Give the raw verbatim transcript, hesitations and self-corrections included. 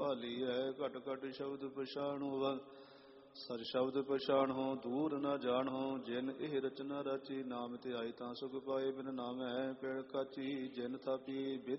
ਭਾਲੀਐ। ਘਟ ਘਟ ਸ਼ਬਦ ਪਛਾਣੋ ਸਰ ਸ਼ਬਦ ਪਛਾਣੋ ਦੂਰ ਨ ਜਾਣੋ। ਜਿਨ ਇਹ ਰਚਨਾ ਰਚੀ ਨਾਮ ਧਿਆਈ ਤਾਂ ਸੁਖ ਪਾਏ। ਬਿਨ ਨਾਮੈ ਪੇੜ ਕਾਚੀ ਜਿਨ ਥਾਪੀ ਬਿਦ